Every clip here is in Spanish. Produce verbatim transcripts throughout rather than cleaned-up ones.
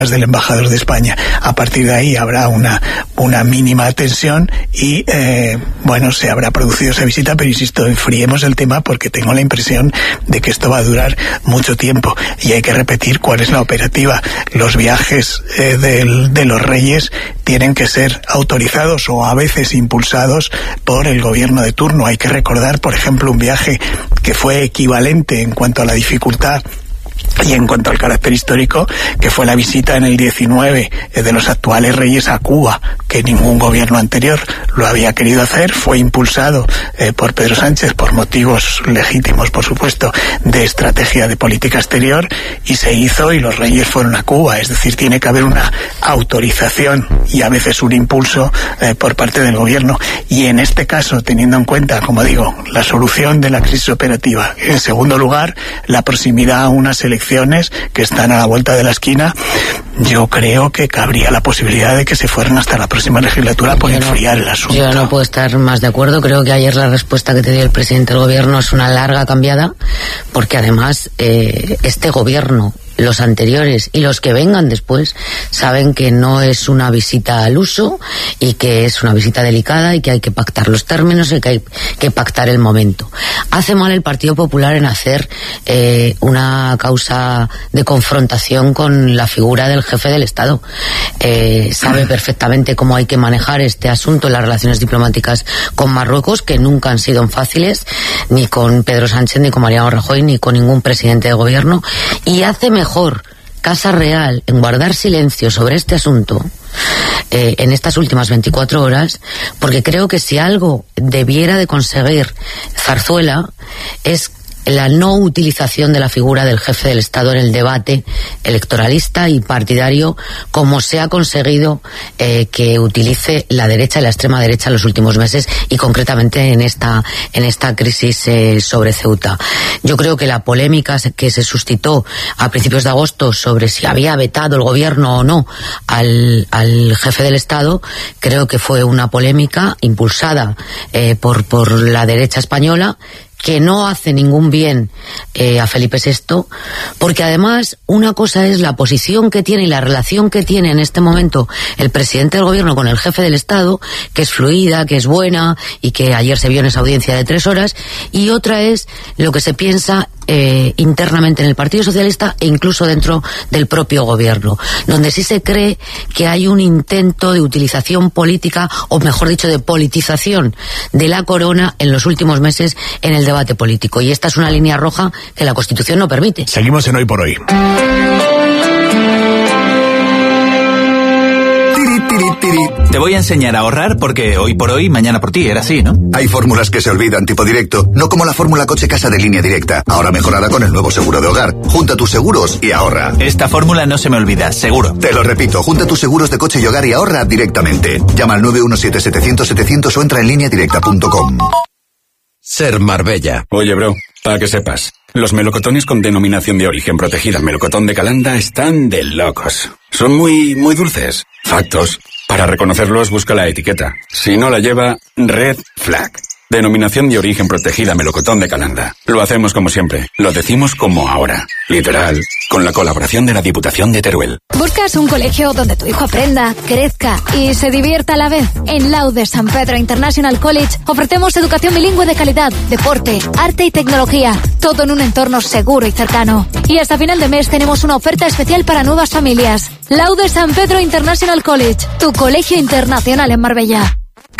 del embajador de España. A partir de ahí habrá una una mínima tensión y eh, bueno, se habrá producido esa visita, pero insisto, enfriemos el tema porque tengo la impresión de que esto va a durar mucho tiempo y hay que repetir cuál es la operativa. Los viajes eh, del, de los reyes tienen que ser autorizados o a veces impulsados por el gobierno de turno. Hay que recordar, por ejemplo, un viaje que fue equivalente en cuanto a la dificultad y en cuanto al carácter histórico, que fue la visita en el diecinueve de los actuales reyes a Cuba, que ningún gobierno anterior lo había querido hacer. Fue impulsado eh, por Pedro Sánchez por motivos legítimos, por supuesto, de estrategia de política exterior, y se hizo y los reyes fueron a Cuba. Es decir, tiene que haber una autorización y a veces un impulso eh, por parte del gobierno. Y en este caso, teniendo en cuenta, como digo, la solución de la crisis operativa, en segundo lugar, la proximidad a unas elecciones que están a la vuelta de la esquina, yo creo que cabría la posibilidad de que se fueran hasta la próxima legislatura por enfriar el asunto. Yo no puedo estar más de acuerdo. Creo que ayer la respuesta que te dio el presidente del gobierno es una larga cambiada, porque además eh, este gobierno, los anteriores y los que vengan después, saben que no es una visita al uso y que es una visita delicada y que hay que pactar los términos y que hay que pactar el momento. Hace mal el Partido Popular en hacer eh, una causa de confrontación con la figura del jefe del Estado. Eh, sabe perfectamente cómo hay que manejar este asunto en las relaciones diplomáticas con Marruecos, que nunca han sido fáciles, ni con Pedro Sánchez, ni con Mariano Rajoy, ni con ningún presidente de gobierno, y hace mejor Casa Real en guardar silencio sobre este asunto eh, en estas últimas veinticuatro horas, porque creo que si algo debiera de conseguir Zarzuela es la no utilización de la figura del jefe del Estado en el debate electoralista y partidario, como se ha conseguido eh, que utilice la derecha y la extrema derecha en los últimos meses, y concretamente en esta en esta crisis eh, sobre Ceuta. Yo creo que la polémica que se suscitó a principios de agosto sobre si había vetado el gobierno o no al, al jefe del Estado, creo que fue una polémica impulsada eh, por, por la derecha española, que no hace ningún bien eh, a Felipe sexto, porque además una cosa es la posición que tiene y la relación que tiene en este momento el presidente del gobierno con el jefe del Estado, que es fluida, que es buena y que ayer se vio en esa audiencia de tres horas, y otra es lo que se piensa eh, internamente en el Partido Socialista e incluso dentro del propio gobierno, donde sí se cree que hay un intento de utilización política, o mejor dicho, de politización de la corona en los últimos meses en el debate político, y esta es una línea roja que la Constitución no permite. Seguimos en Hoy por Hoy. Te voy a enseñar a ahorrar porque hoy por hoy, mañana por ti, era así, ¿no? Hay fórmulas que se olvidan, tipo directo, no como la fórmula coche casa de Línea Directa, ahora mejorada con el nuevo seguro de hogar. Junta tus seguros y ahorra. Esta fórmula no se me olvida, seguro. Te lo repito, junta tus seguros de coche y hogar y ahorra directamente. Llama al nueve uno siete setecientos setecientos o entra en línea directa punto com. Ser Marbella. Oye, bro, para que sepas, los melocotones con denominación de origen protegida melocotón de Calanda están de locos. Son muy, muy dulces. Factos. Para reconocerlos, busca la etiqueta. Si no la lleva, red flag. Denominación de origen protegida melocotón de Calanda. Lo hacemos como siempre. Lo decimos como ahora. Literal. Con la colaboración de la Diputación de Teruel. ¿Buscas un colegio donde tu hijo aprenda, crezca y se divierta a la vez? En Laude San Pedro International College ofrecemos educación bilingüe de calidad, deporte, arte y tecnología. Todo en un entorno seguro y cercano. Y hasta final de mes tenemos una oferta especial para nuevas familias. Laude San Pedro International College. Tu colegio internacional en Marbella.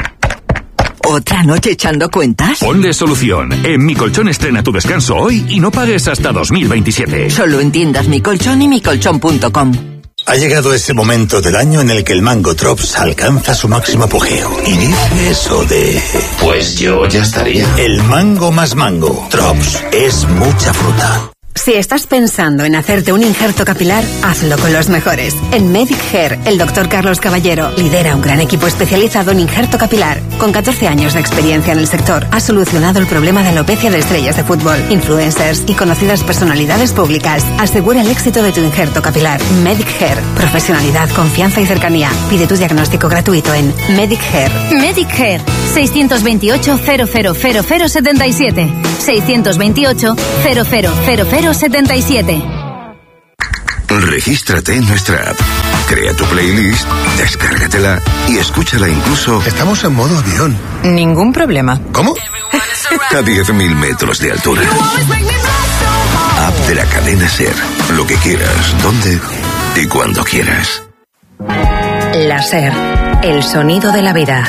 ¿Otra noche echando cuentas? Ponle solución. En Mi Colchón estrena tu descanso hoy y no pagues hasta dos mil veintisiete. Solo en tiendas Mi Colchón y mi colchón punto com. Ha llegado ese momento del año en el que el mango Drops alcanza su máximo apogeo. Y dice eso de... Pues yo ya estaría. El mango más mango. Drops es mucha fruta. Si estás pensando en hacerte un injerto capilar, hazlo con los mejores. En Medic Hair, el doctor Carlos Caballero lidera un gran equipo especializado en injerto capilar. Con catorce años de experiencia en el sector, ha solucionado el problema de alopecia de estrellas de fútbol, influencers y conocidas personalidades públicas. Asegura el éxito de tu injerto capilar. Medic Hair. Profesionalidad, confianza y cercanía. Pide tu diagnóstico gratuito en Medic Hair. Medic Hair. seiscientos veintiocho, cero cero cero cero setenta y siete. seiscientos veintiocho, cero cero cero cero setenta y siete. Regístrate en nuestra app, crea tu playlist, descárgatela y escúchala incluso... Estamos en modo avión. Ningún problema. ¿Cómo? A diez mil metros de altura. App de la cadena SER. Lo que quieras, donde y cuando quieras. La SER, el sonido de la vida.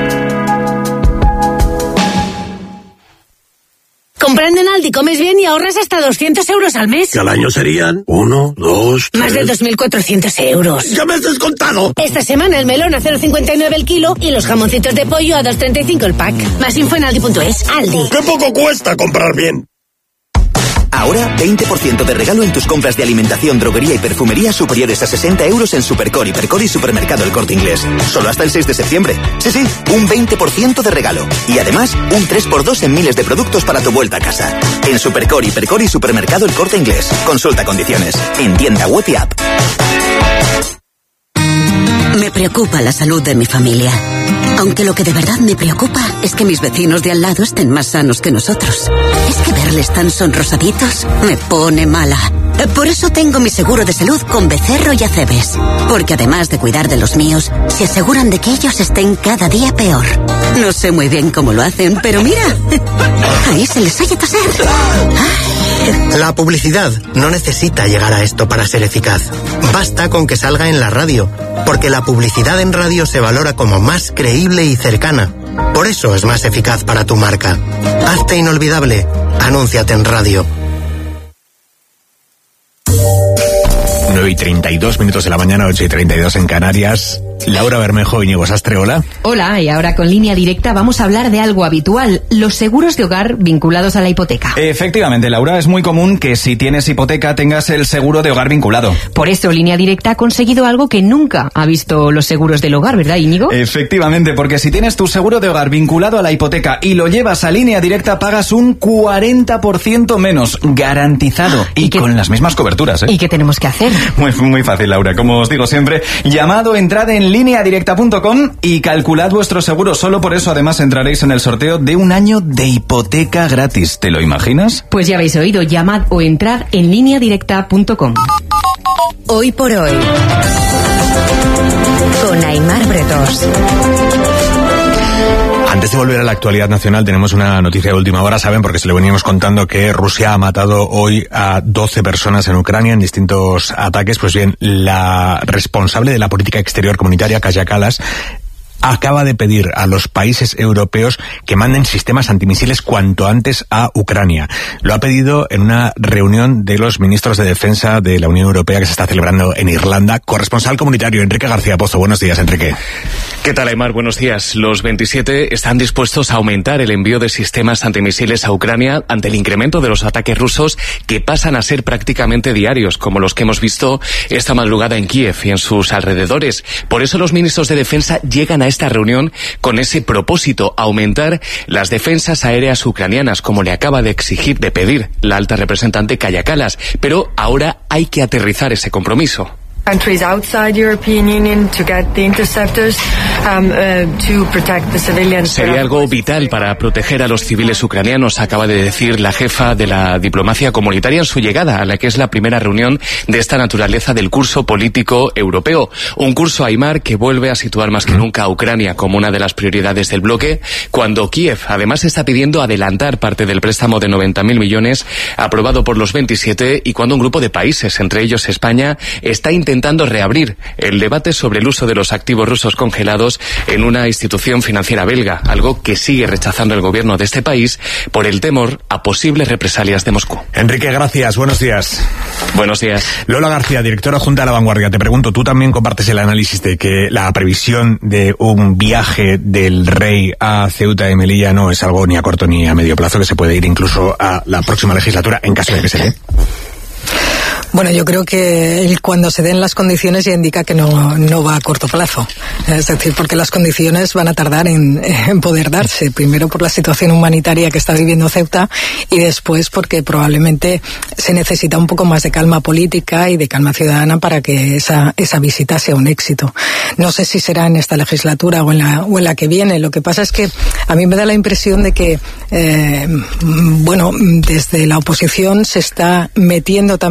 Comprando en Aldi comes bien y ahorras hasta doscientos euros al mes. Que al año serían uno, dos, tres... Más de dos mil cuatrocientos euros. ¡Ya me has descontado! Esta semana el melón a cero coma cincuenta y nueve el kilo y los jamoncitos de pollo a dos coma treinta y cinco el pack. Más info en aldi punto es. Aldi. ¡Qué poco cuesta comprar bien! Ahora, veinte por ciento de regalo en tus compras de alimentación, droguería y perfumería superiores a sesenta euros en Supercore, Hipercore y Supermercado El Corte Inglés. Solo hasta el seis de septiembre. Sí, sí, un veinte por ciento de regalo. Y además, un tres por dos en miles de productos para tu vuelta a casa. En Supercore, Hipercore y Supermercado El Corte Inglés. Consulta condiciones. En tienda web y app. Me preocupa la salud de mi familia. Aunque lo que de verdad me preocupa es que mis vecinos de al lado estén más sanos que nosotros. Es que verles tan sonrosaditos me pone mala. Por eso tengo mi seguro de salud con Becerro y Acebes. Porque además de cuidar de los míos, se aseguran de que ellos estén cada día peor. No sé muy bien cómo lo hacen, pero mira, ahí se les oye toser. La publicidad no necesita llegar a esto para ser eficaz. Basta con que salga en la radio, porque la publicidad en radio se valora como más creíble y cercana. Por eso es más eficaz para tu marca. Hazte inolvidable. Anúnciate en radio. nueve y treinta y dos minutos de la mañana, ocho y treinta y dos en Canarias. Laura Bermejo, Íñigo Sastre, hola. Hola, y ahora con Línea Directa vamos a hablar de algo habitual, los seguros de hogar vinculados a la hipoteca. Efectivamente, Laura, es muy común que si tienes hipoteca tengas el seguro de hogar vinculado. Por eso Línea Directa ha conseguido algo que nunca ha visto los seguros del hogar, ¿verdad, Íñigo? Efectivamente, porque si tienes tu seguro de hogar vinculado a la hipoteca y lo llevas a Línea Directa, pagas un cuarenta por ciento menos, garantizado, y, y que, con las mismas coberturas, ¿eh? ¿Y qué tenemos que hacer? Muy, muy fácil, Laura, como os digo siempre, llamado, entrad en línea directa punto com y calculad vuestro seguro. Solo por eso además entraréis en el sorteo de un año de hipoteca gratis. ¿Te lo imaginas? Pues ya habéis oído, llamad o entrad en línea directa punto com. Hoy por hoy, con Aimar Bretos. Antes de volver a la actualidad nacional, tenemos una noticia de última hora. Saben, porque se lo veníamos contando, que Rusia ha matado hoy a doce personas en Ucrania en distintos ataques. Pues bien, la responsable de la política exterior comunitaria, Kaja Kallas, acaba de pedir a los países europeos que manden sistemas antimisiles cuanto antes a Ucrania. Lo ha pedido en una reunión de los ministros de defensa de la Unión Europea que se está celebrando en Irlanda. Corresponsal comunitario Enrique García Pozo. Buenos días, Enrique. ¿Qué tal, Aymar? Buenos días. Los veintisiete están dispuestos a aumentar el envío de sistemas antimisiles a Ucrania ante el incremento de los ataques rusos, que pasan a ser prácticamente diarios, como los que hemos visto esta madrugada en Kiev y en sus alrededores. Por eso los ministros de defensa llegan a esta reunión con ese propósito: aumentar las defensas aéreas ucranianas, como le acaba de exigir, de pedir la alta representante Kaja Kallas. Pero ahora hay que aterrizar ese compromiso. Countries outside European Union to get the interceptors um, uh, to protect the civilians. Sería algo vital para proteger a los civiles ucranianos, acaba de decir la jefa de la diplomacia comunitaria en su llegada a la que es la primera reunión de esta naturaleza del curso político europeo. Un curso, Aymar, que vuelve a situar más que nunca a Ucrania como una de las prioridades del bloque, cuando Kiev además está pidiendo adelantar parte del préstamo de noventa mil millones aprobado por los veintisiete, y cuando un grupo de países, entre ellos España, está intentando intentando reabrir el debate sobre el uso de los activos rusos congelados en una institución financiera belga, algo que sigue rechazando el gobierno de este país por el temor a posibles represalias de Moscú. Enrique, gracias. Buenos días. Buenos días. Lola García, directora adjunta de La Vanguardia. Te pregunto, ¿tú también compartes el análisis de que la previsión de un viaje del rey a Ceuta y Melilla no es algo ni a corto ni a medio plazo, que se puede ir incluso a la próxima legislatura en caso de que se dé? Bueno, yo creo que el, cuando se den las condiciones ya indica que no, no va a corto plazo. Es decir, porque las condiciones van a tardar en, en poder darse. Primero por la situación humanitaria que está viviendo Ceuta, y después porque probablemente se necesita un poco más de calma política y de calma ciudadana para que esa, esa visita sea un éxito. No sé si será en esta legislatura o en la, o en la que viene. Lo que pasa es que a mí me da la impresión de que, eh, bueno, desde la oposición se está metiendo también la figura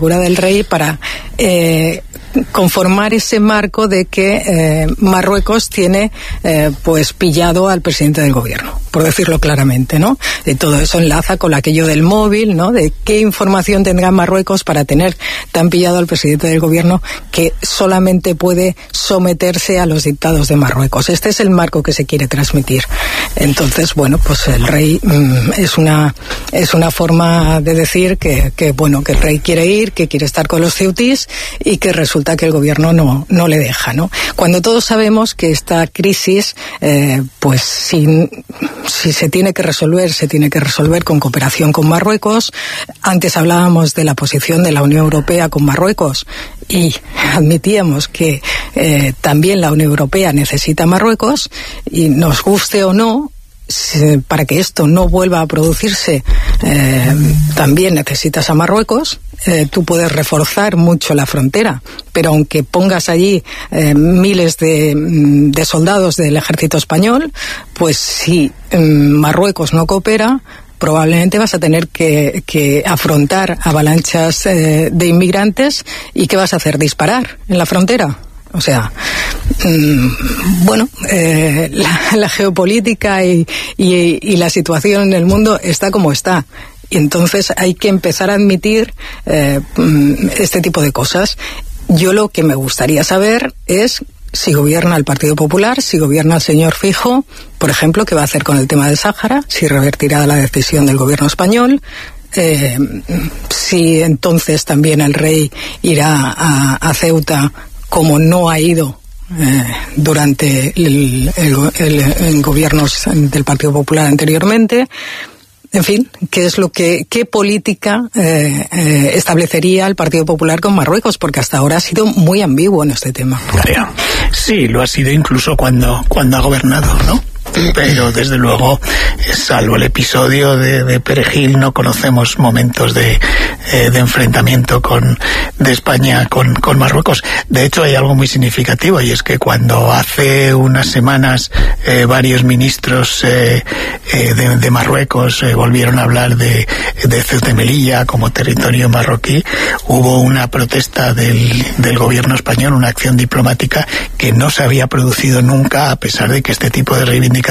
figura del rey para eh, conformar ese marco de que eh, Marruecos tiene eh, pues pillado al presidente del gobierno, por decirlo claramente, ¿no? Y todo eso enlaza con aquello del móvil, ¿no? De qué información tendrá Marruecos para tener tan pillado al presidente del gobierno que solamente puede someterse a los dictados de Marruecos. Este es el marco que se quiere transmitir. Entonces, bueno, pues el rey mmm, es una es una forma de decir que, que bueno, que el rey quiere ir, que quiere estar con los ceutís y que resulta que el gobierno no no le deja, ¿no? Cuando todos sabemos que esta crisis, eh, pues si, si se tiene que resolver, se tiene que resolver con cooperación con Marruecos. Antes hablábamos de la posición de la Unión Europea con Marruecos y admitíamos que eh, también la Unión Europea necesita a Marruecos, y nos guste o no, para que esto no vuelva a producirse, eh, también necesitas a Marruecos. Eh, tú puedes reforzar mucho la frontera, pero aunque pongas allí eh, miles de, de soldados del ejército español, pues si eh, Marruecos no coopera, probablemente vas a tener que, que afrontar avalanchas eh, de inmigrantes. ¿Y qué vas a hacer? ¿Disparar en la frontera? O sea, mmm, bueno, eh, la, la geopolítica y, y, y la situación en el mundo está como está. Y entonces hay que empezar a admitir eh, este tipo de cosas. Yo lo que me gustaría saber es si gobierna el Partido Popular, si gobierna el señor Feijóo, por ejemplo, qué va a hacer con el tema del Sáhara, si revertirá la decisión del gobierno español. Eh, si entonces también el rey irá a, a Ceuta, como no ha ido eh, durante el, el, el, el gobiernos del Partido Popular anteriormente. En fin, ¿qué es lo que, qué política eh, eh, establecería el Partido Popular con Marruecos? Porque hasta ahora ha sido muy ambiguo en este tema. Sí, lo ha sido incluso cuando, cuando ha gobernado, ¿no? Pero desde luego, salvo el episodio de, de Perejil, no conocemos momentos de, eh, de enfrentamiento con de España con, con Marruecos. De hecho, hay algo muy significativo, y es que cuando hace unas semanas eh, varios ministros eh, eh, de, de Marruecos eh, volvieron a hablar de, de Ceuta y Melilla como territorio marroquí, hubo una protesta del, del gobierno español, una acción diplomática que no se había producido nunca, a pesar de que este tipo de reivindicaciones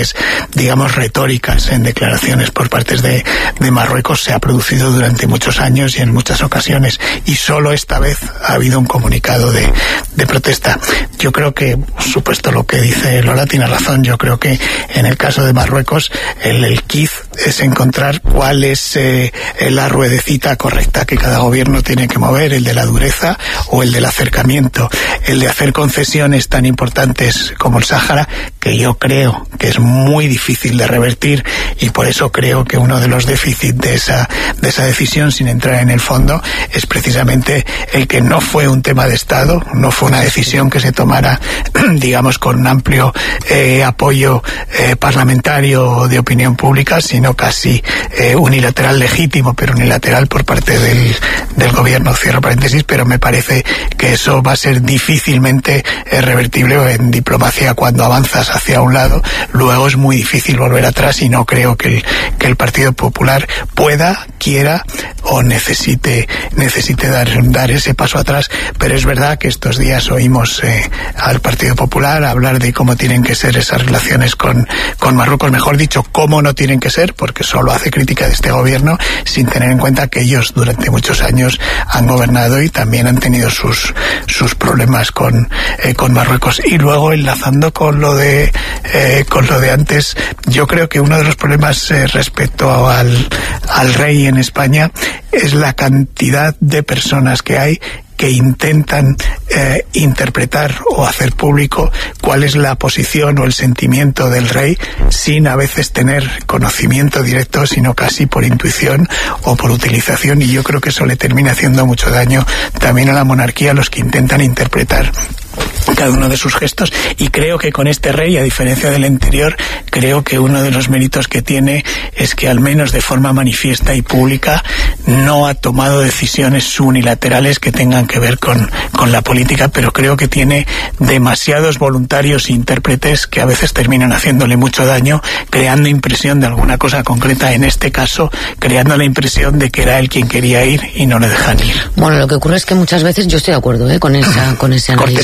digamos retóricas en declaraciones por parte de, de Marruecos se ha producido durante muchos años y en muchas ocasiones, y solo esta vez ha habido un comunicado de, de protesta. Yo creo que, por supuesto, lo que dice Lola tiene razón. Yo creo que en el caso de Marruecos el, el quiz es encontrar cuál es eh, la ruedecita correcta que cada gobierno tiene que mover, el de la dureza o el del acercamiento, el de hacer concesiones tan importantes como el Sáhara, que yo creo que es muy difícil de revertir, y por eso creo que uno de los déficits de esa de esa decisión, sin entrar en el fondo, es precisamente el que no fue un tema de Estado, no fue una decisión que se tomara digamos con un amplio eh, apoyo eh, parlamentario o de opinión pública, sino casi eh, unilateral, legítimo, pero unilateral por parte del, del gobierno, cierro paréntesis. Pero me parece que eso va a ser difícilmente eh, revertible. En diplomacia, cuando avanzas hacia un lado, luego es muy difícil volver atrás, y no creo que el, que el Partido Popular pueda, quiera o necesite necesite dar, dar ese paso atrás. Pero es verdad que estos días oímos eh, al Partido Popular hablar de cómo tienen que ser esas relaciones con, con Marruecos, mejor dicho, cómo no tienen que ser, porque solo hace crítica de este gobierno, sin tener en cuenta que ellos durante muchos años han gobernado y también han tenido sus sus problemas con, eh, con Marruecos. Y luego, enlazando con lo de eh, con lo de antes, yo creo que uno de los problemas eh, respecto al, al rey en España es la cantidad de personas que hay que intentan eh, interpretar o hacer público cuál es la posición o el sentimiento del rey, sin a veces tener conocimiento directo, sino casi por intuición o por utilización, y yo creo que eso le termina haciendo mucho daño también a la monarquía, a los que intentan interpretar cada uno de sus gestos, y creo que con este rey, a diferencia del anterior, creo que uno de los méritos que tiene es que al menos de forma manifiesta y pública no ha tomado decisiones unilaterales que tengan que ver con, con la política, pero creo que tiene demasiados voluntarios e intérpretes que a veces terminan haciéndole mucho daño, creando impresión de alguna cosa concreta, en este caso creando la impresión de que era él quien quería ir y no le dejan ir. Bueno, lo que ocurre es que muchas veces yo estoy de acuerdo, ¿eh? con esa con ese análisis.